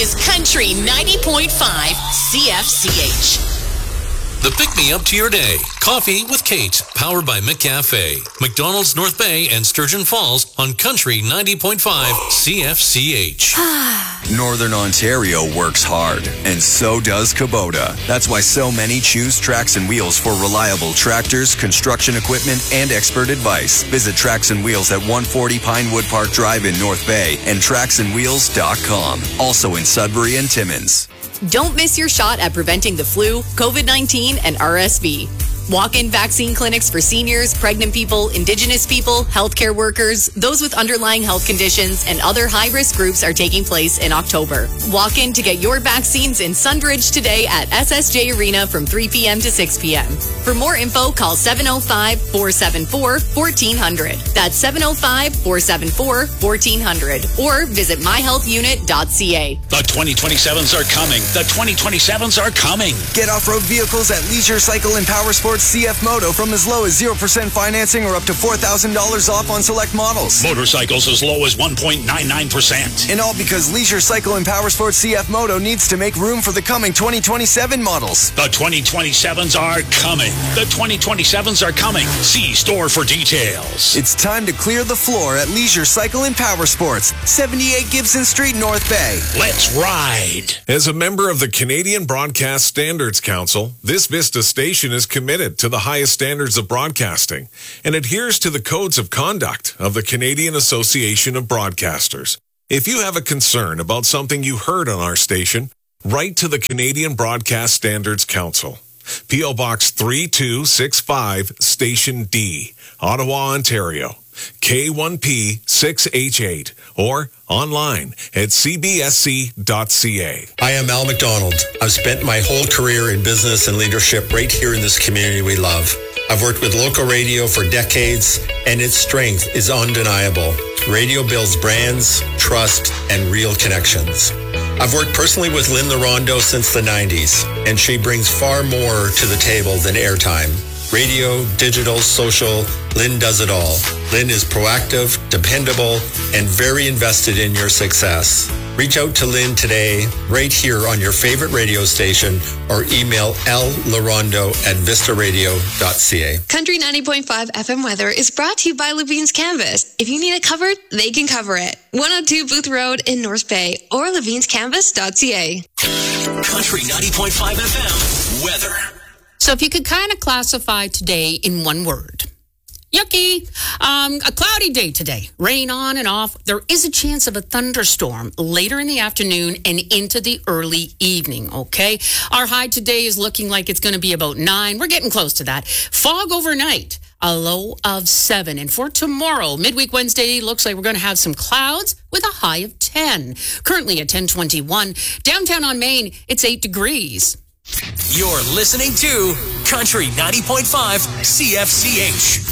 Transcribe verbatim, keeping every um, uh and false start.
is Country ninety point five C F C H. The pick-me-up to your day. Coffee with Kate, powered by McCafe. McDonald's North Bay and Sturgeon Falls on Country ninety point five C F C H. Northern Ontario works hard, and so does Kubota. That's why so many choose Tracks and Wheels for reliable tractors, construction equipment, and expert advice. Visit Tracks and Wheels at one forty Pinewood Park Drive in North Bay and tracks and wheels dot com. Also in Sudbury and Timmins. Don't miss your shot at preventing the flu, COVID nineteen, and R S V. Walk-in vaccine clinics for seniors, pregnant people, Indigenous people, healthcare workers, those with underlying health conditions, and other high-risk groups are taking place in October. Walk in to get your vaccines in Sunbridge today at S S J Arena from three p.m. to six p.m. For more info, call seven oh five, four seven four, one four zero zero. That's seven oh five, four seven four, one four zero zero. Or visit my health unit dot c a. The twenty twenty-sevens are coming. The twenty twenty-sevens are coming. Get off-road vehicles at Leisure Cycle and Power Sports C F Moto from as low as zero percent financing or up to four thousand dollars off on select models. Motorcycles as low as one point nine nine percent. And all because Leisure Cycle and Power Sports C F Moto needs to make room for the coming twenty twenty-seven models. The twenty twenty-sevens are coming. The twenty twenty-sevens are coming. See store for details. It's time to clear the floor at Leisure Cycle and Power Sports, seventy-eight Gibson Street, North Bay. Let's ride. As a member of the Canadian Broadcast Standards Council, this Vista station is committed to the highest standards of broadcasting and adheres to the codes of conduct of the Canadian Association of Broadcasters. If you have a concern about something you heard on our station, write to the Canadian Broadcast Standards Council. P O Box three two six five, Station D, Ottawa, Ontario, K one P six H eight, or online at c b s c dot c a. I am Al McDonald. I've spent my whole career in business and leadership right here in this community we love. I've worked with local radio for decades, and its strength is undeniable. Radio builds brands, trust, and real connections. I've worked personally with Lynn Larondo since the nineties, and she brings far more to the table than airtime. Radio, digital, social, Lynn does it all. Lynn is proactive, dependable, and very invested in your success. Reach out to Lynn today, right here on your favorite radio station, or email l larondo at vista radio dot c a. Country ninety point five F M weather is brought to you by Levine's Canvas. If you need it covered, they can cover it. one oh two Booth Road in North Bay, or levine's canvas dot c a. Country ninety point five F M weather. So if you could kind of classify today in one word. Yucky. Um, a cloudy day today. Rain on and off. There is a chance of a thunderstorm later in the afternoon and into the early evening, okay? Our high today is looking like it's going to be about nine. We're getting close to that. Fog overnight. A low of seven. And for tomorrow, midweek Wednesday, looks like we're going to have some clouds with a high of ten. Currently at ten twenty-one. Downtown on Main, it's eight degrees. You're listening to Country ninety point five C F C H.